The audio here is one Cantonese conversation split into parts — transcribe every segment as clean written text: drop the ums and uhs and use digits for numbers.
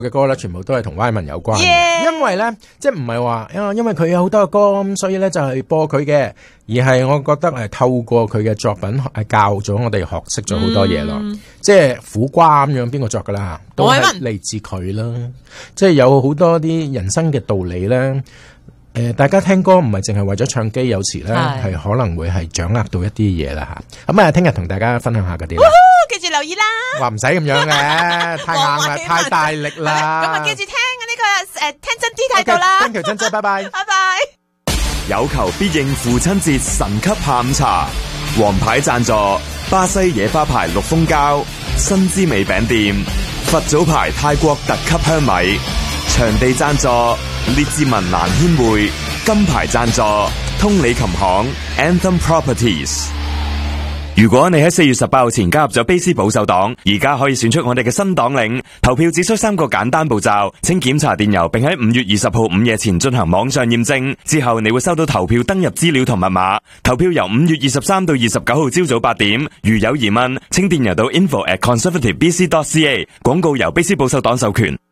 嘅歌咧，全部都係同 Wyman 有關嘅，因為咧，即係唔係話因為佢有好多嘅歌咁，所以咧就係播佢嘅，而係我覺得透過佢嘅作品教咗我哋學識咗好多嘢咯。即係苦瓜咁樣，邊個作噶啦？都係嚟自佢啦。即係有好多啲人生嘅道理咧。大家聽歌唔係淨係為咗唱機，有時咧係可能會係掌握到一啲嘢啦吓。咁聽日同大家分享下嗰啲啦。 記住留意啦。 話唔使咁樣嘅，太硬啦，太大力啦。 咁啊，記住聽呢個聽真啲態度啦。 Thank you，真姐，拜拜。 拜拜。 有求必應父親節神級下午茶，王牌贊助巴西野花牌綠蜂膠、新滋味餅店、佛祖牌泰國特級香米，場地贊助列治文蘭軒會，金牌贊助通理琴行 Anthem Properties。如果你喺4月18號前加入咗卑斯保守黨，而家可以選出我哋嘅新黨領。投票只需3個簡單步驟，請檢查電郵，並喺5月20號午夜前進行網上驗證。之後你會收到投票登入資料同密碼。投票由5月23到29號朝早8點。如有疑問，請電郵到 info@conservativebc.ca。廣告由卑斯保守黨授權。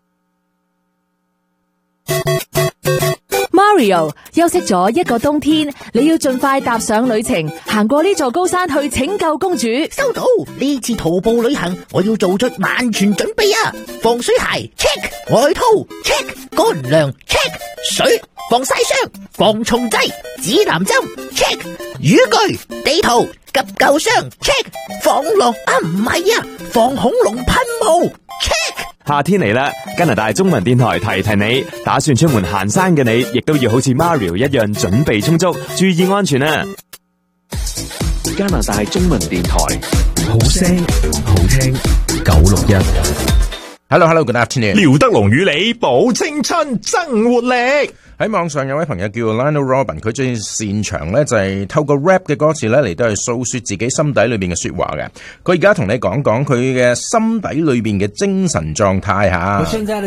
Mario 休息咗一個冬天，你要盡快踏上旅程，行過呢座高山去拯救公主。 收到，呢次徒步旅行我要做出萬全準備啊！防水鞋 check， 外套 check， 乾糧 check， 水防曬霜、防蟲劑、指南針 check， 雨具、地圖、急救箱 check， 防狼唔係啊，防恐龍噴霧 check。 夏天嚟啦，加拿大中文電台提提你，打算出門行山嘅你，亦都要好似 Mario 一樣準備充足，注意安全啊！ 加拿大中文電台，好聲好聽961。 Hello，good afternoon。 廖德龍與你保青春增活力。 喺網上有位朋友叫 Lionel Robin， 佢最擅長咧就係透過 rap 嘅歌詞咧嚟到去訴說自己心底裏邊嘅說話嘅。佢而家同你講講佢嘅心底裏邊嘅精神狀態吓。